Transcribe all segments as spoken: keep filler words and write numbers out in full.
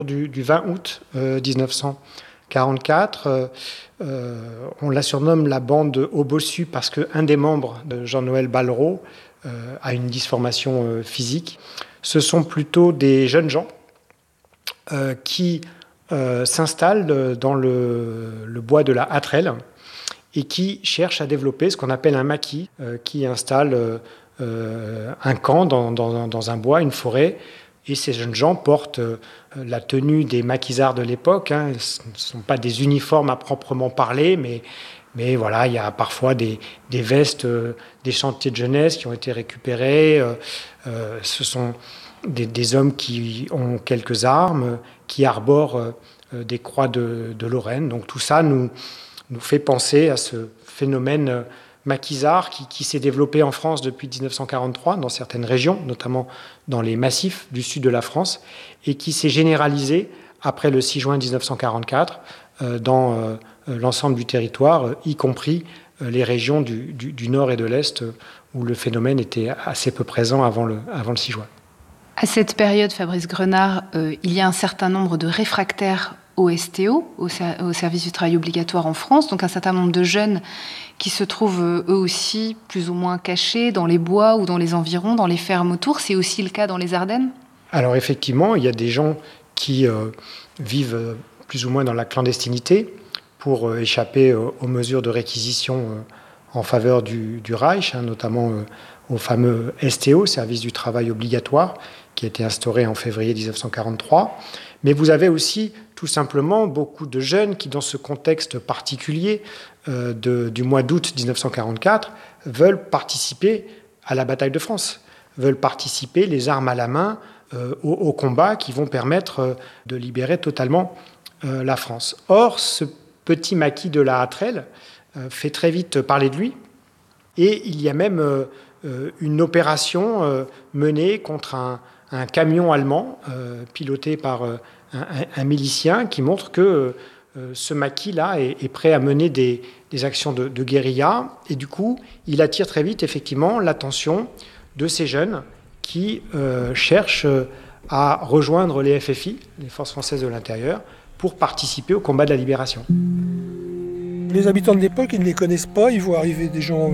Du, du vingt août euh, dix-neuf cent quarante-quatre, euh, euh, on la surnomme la bande au bossu parce qu'un des membres de Jean-Noël Ballereau euh, a une dysformation euh, physique. Ce sont plutôt des jeunes gens euh, qui euh, s'installent dans le, le bois de la Hatterelle et qui cherchent à développer ce qu'on appelle un maquis, euh, qui installe euh, un camp dans, dans, dans un bois, une forêt. Et ces jeunes gens portent euh, la tenue des maquisards de l'époque. Hein. Ce ne sont pas des uniformes à proprement parler, mais, mais voilà, il y a parfois des, des vestes euh, des chantiers de jeunesse qui ont été récupérées. Euh, euh, ce sont des, des hommes qui ont quelques armes, qui arborent euh, des croix de, de Lorraine. Donc tout ça nous, nous fait penser à ce phénomène euh, maquisard qui, qui s'est développé en France depuis dix-neuf cent quarante-trois dans certaines régions, notamment dans les massifs du sud de la France, et qui s'est généralisé après le six juin dix-neuf cent quarante-quatre euh, dans euh, l'ensemble du territoire, euh, y compris euh, les régions du, du, du nord et de l'est euh, où le phénomène était assez peu présent avant le, avant le six juin. À cette période, Fabrice Grenard, euh, il y a un certain nombre de réfractaires au S T O, au, ser- au service du travail obligatoire en France, donc un certain nombre de jeunes qui se trouvent euh, eux aussi plus ou moins cachés dans les bois ou dans les environs, dans les fermes autour. C'est aussi le cas dans les Ardennes ? Alors effectivement, il y a des gens qui euh, vivent euh, plus ou moins dans la clandestinité pour euh, échapper euh, aux mesures de réquisition euh, en faveur du, du Reich, hein, notamment euh, au fameux S T O, service du travail obligatoire, qui a été instauré en février dix-neuf cent quarante-trois. Mais vous avez aussi tout simplement beaucoup de jeunes qui, dans ce contexte particulier euh, de, du mois d'août dix-neuf cent quarante-quatre, veulent participer à la bataille de France, veulent participer les armes à la main euh, aux, aux combats qui vont permettre euh, de libérer totalement euh, la France. Or, ce petit maquis de la Hatterelle euh, fait très vite parler de lui, et il y a même euh, une opération euh, menée contre un un camion allemand euh, piloté par euh, un, un, un milicien qui montre que euh, ce maquis-là est, est prêt à mener des, des actions de, de guérilla. Et du coup, il attire très vite, effectivement, l'attention de ces jeunes qui euh, cherchent à rejoindre les F F I, les Forces françaises de l'intérieur, pour participer au combat de la libération. Les habitants de l'époque, ils ne les connaissent pas, ils voient arriver des gens...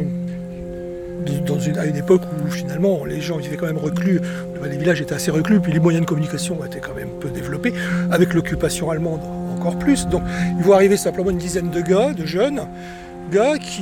Dans une, à une époque où finalement les gens vivaient quand même reclus, les villages étaient assez reclus, puis les moyens de communication étaient quand même peu développés, avec l'occupation allemande encore plus. Donc ils voient arriver simplement une dizaine de gars, de jeunes gars qui,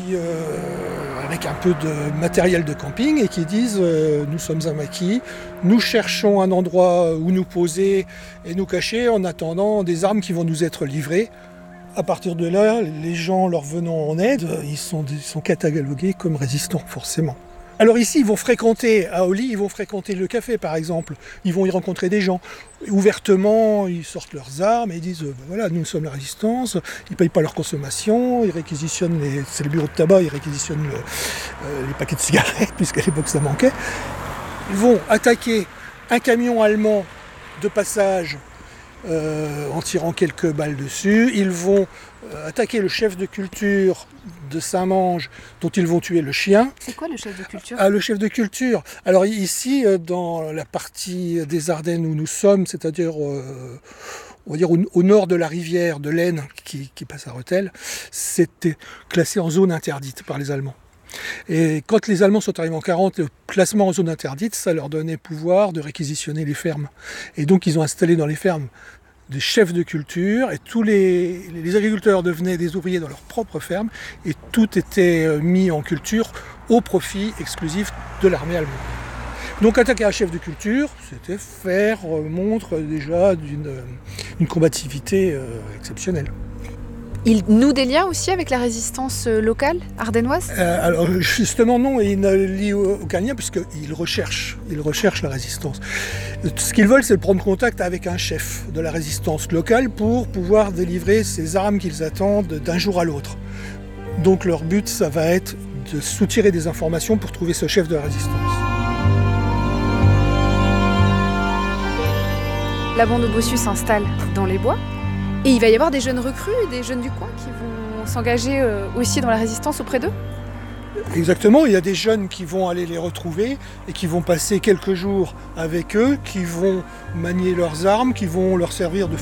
euh, avec un peu de matériel de camping, et qui disent euh, nous sommes un maquis, nous cherchons un endroit où nous poser et nous cacher en attendant des armes qui vont nous être livrées. À partir de là, les gens leur venant en aide, ils sont, ils sont catalogués comme résistants, forcément. Alors ici, ils vont fréquenter, à Olly, ils vont fréquenter le café, par exemple. Ils vont y rencontrer des gens. Ouvertement, ils sortent leurs armes et ils disent, ben voilà, nous sommes la résistance. Ils ne payent pas leur consommation, ils réquisitionnent, les, c'est le bureau de tabac, ils réquisitionnent le, euh, les paquets de cigarettes, puisqu'à l'époque ça manquait. Ils vont attaquer un camion allemand de passage, Euh, en tirant quelques balles dessus. Ils vont euh, attaquer le chef de culture de Saint-Mange, dont ils vont tuer le chien. C'est quoi le chef de culture ? Ah, le chef de culture. Alors ici, euh, dans la partie des Ardennes où nous sommes, c'est-à-dire euh, on va dire au, au nord de la rivière de l'Aisne, qui, qui passe à Rethel, c'était classé en zone interdite par les Allemands. Et quand les Allemands sont arrivés en quarante, le placement en zone interdite, ça leur donnait pouvoir de réquisitionner les fermes. Et donc ils ont installé dans les fermes des chefs de culture, et tous les, les agriculteurs devenaient des ouvriers dans leur propre ferme, et tout était mis en culture au profit exclusif de l'armée allemande. Donc attaquer un chef de culture, c'était faire montre déjà d'une, d'une combativité euh, exceptionnelle. Il noue des liens aussi avec la résistance locale, ardennoise ? euh, Alors justement non, il ne lie aucun lien puisqu'ils recherchent, ils recherchent la résistance. Ce qu'ils veulent, c'est prendre contact avec un chef de la résistance locale pour pouvoir délivrer ces armes qu'ils attendent d'un jour à l'autre. Donc leur but, ça va être de soutirer des informations pour trouver ce chef de la résistance. La bande au bossu s'installe dans les bois. Et il va y avoir des jeunes recrues, des jeunes du coin qui vont s'engager aussi dans la résistance auprès d'eux ? Exactement, il y a des jeunes qui vont aller les retrouver et qui vont passer quelques jours avec eux, qui vont manier leurs armes, qui vont leur servir de